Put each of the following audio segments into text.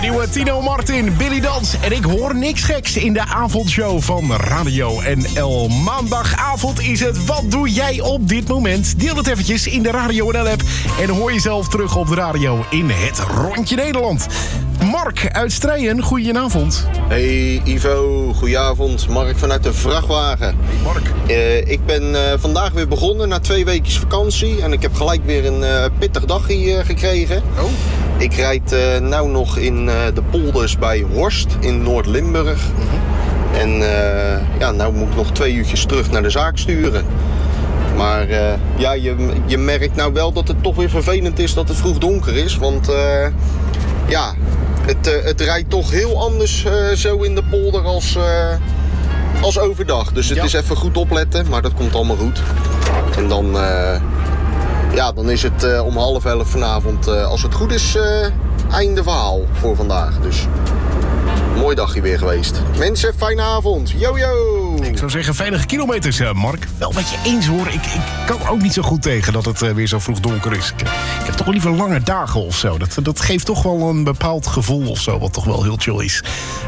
Nieuwe Tino Martin, Billy Dans en ik hoor niks geks in de avondshow van Radio NL. Maandagavond is het. Wat doe jij op dit moment? Deel het eventjes in de Radio NL-app en hoor jezelf terug op de radio in het Rondje Nederland. Mark uit Strijen, goedenavond. Hey Ivo, goedenavond. Mark vanuit de vrachtwagen. Hey Mark. Ik ben vandaag weer begonnen na 2 weken vakantie en ik heb gelijk weer een pittig dagje gekregen. Oh. Ik rijd nou nog in de polders bij Horst in Noord-Limburg. En nou moet ik nog 2 uurtjes terug naar de zaak sturen. Maar je merkt nou wel dat het toch weer vervelend is dat het vroeg donker is. Want het rijdt toch heel anders zo in de polder als overdag. Dus het is even goed opletten, maar dat komt allemaal goed. En dan is het om 10:30 vanavond, als het goed is, einde verhaal voor vandaag. Dus mooi dagje weer geweest. Mensen, fijne avond. Yo, yo! Ik zou zeggen, veilige kilometers, Mark. Wel wat je eens hoor. Ik kan er ook niet zo goed tegen dat het weer zo vroeg donker is. Ik heb toch liever lange dagen of zo. Dat geeft toch wel een bepaald gevoel of zo, wat toch wel heel chill is.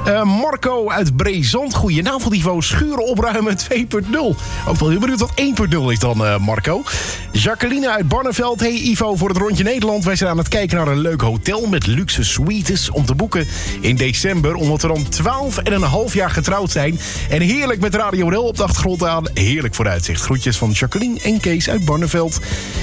Marco uit Brezand. Goedenavond, Ivo. Schuren opruimen 2.0. Ook wel heel benieuwd wat 1.0 is dan, Marco. Jacqueline uit Barneveld. Hey Ivo, voor het Rondje Nederland. Wij zijn aan het kijken naar een leuk hotel met luxe suites om te boeken in december. Omdat we dan 12,5 jaar getrouwd zijn. En heerlijk met Radio NL op de achtergrond aan. Heerlijk vooruitzicht. Groetjes van Jacqueline en Kees uit Barneveld.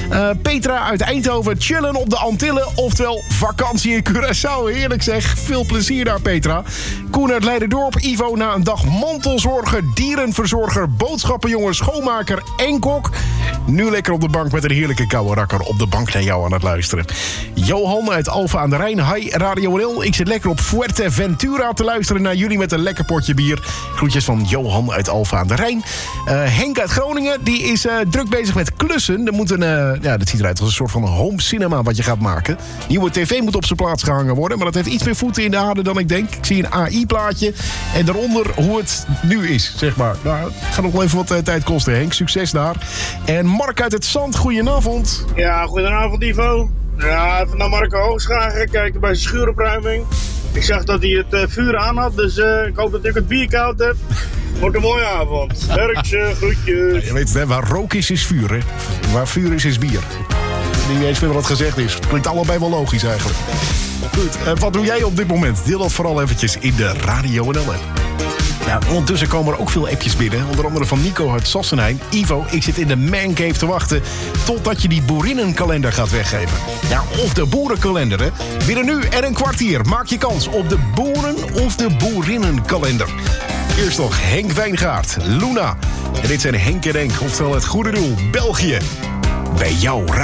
Petra uit Eindhoven. Chillen op de Antillen. Oftewel vakantie in Curaçao. Heerlijk zeg. Veel plezier daar, Petra. Koen uit Leiderdorp. Ivo na een dag mantelzorger, dierenverzorger, boodschappenjongen, schoonmaker en kok. Nu lekker op de bank met een heerlijke koude rakker op de bank naar jou aan het luisteren. Johan uit Alphen aan de Rijn. Hi Radio NL. Ik zit lekker op Fuerteventura te luisteren naar jullie met een lekker potje bier. Groetjes van Johan uit Alphen aan de Rijn. Henk uit Groningen, die is druk bezig met klussen. Er moet dat ziet eruit als een soort van home cinema wat je gaat maken. Nieuwe tv moet op zijn plaats gehangen worden, maar dat heeft iets meer voeten in de aarde dan ik denk. Ik zie een AI-plaatje en daaronder hoe het nu is, zeg maar. Nou, het gaat nog wel even wat tijd kosten, Henk. Succes daar. En Mark uit het Zand, goedenavond. Ja, goedenavond Ivo. Ja, even naar Marco Hoogschagen kijken bij zijn schuuropruiming. Ik zag dat hij het vuur aan had, dus ik hoop dat ik het bier koud heb. Wordt een mooie avond. Werkse, groetjes. Ja, je weet het, hè, waar rook is vuur, hè. Waar vuur is bier. Ik weet niet eens meer wat gezegd is. Klinkt allebei wel logisch eigenlijk. Goed, wat doe jij op dit moment? Deel dat vooral eventjes in de Radio NL. Ja, ondertussen komen er ook veel appjes binnen. Onder andere van Nico uit Sassenheim. Ivo, ik zit in de mancave te wachten totdat je die boerinnenkalender gaat weggeven. Ja, of de boerenkalender, hè. Binnen nu en een kwartier maak je kans op de boeren- of de boerinnenkalender. Eerst nog Henk Wijngaard, Luna. En dit zijn Henk en Henk, oftewel het goede doel, België. Bij jou.